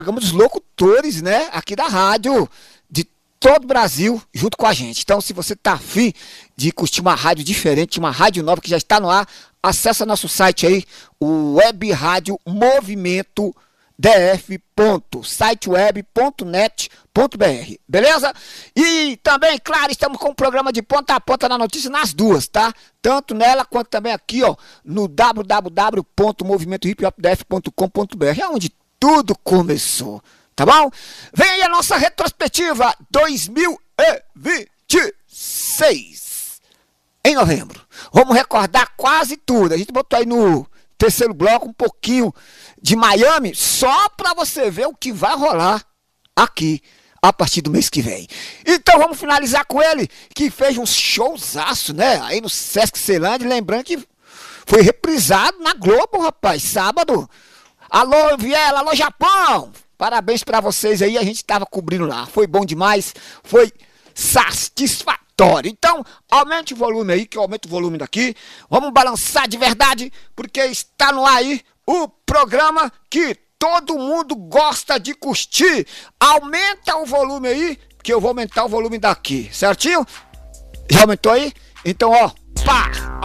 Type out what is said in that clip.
Programa dos locutores, né, aqui da rádio, de todo o Brasil, junto com a gente. Então, se você tá afim de curtir uma rádio diferente, uma rádio nova que já está no ar, acessa nosso site aí, o Web Rádio Movimento df.siteweb.net.br, beleza? E também, claro, estamos com um programa de ponta a ponta na notícia nas duas, tá? Tanto nela quanto também aqui, ó, no www.movimentohiphopdf.com.br, é onde tudo começou, tá bom? Vem aí a nossa retrospectiva 2026, em novembro. Vamos recordar quase tudo. A gente botou aí no terceiro bloco um pouquinho de Miami, só para você ver o que vai rolar aqui a partir do mês que vem. Então vamos finalizar com ele, que fez um showzaço, né? Aí no Sesc Ceilândia, lembrando que foi reprisado na Globo, rapaz, sábado. Alô, Viela, alô, Japão! Parabéns para vocês aí, a gente tava cobrindo lá. Foi bom demais, foi satisfatório. Então, aumente o volume aí, que eu aumento o volume daqui. Vamos balançar de verdade, porque está no ar aí o programa que todo mundo gosta de curtir. Aumenta o volume aí, que eu vou aumentar o volume daqui, certinho? Já aumentou aí? Então, ó, pá!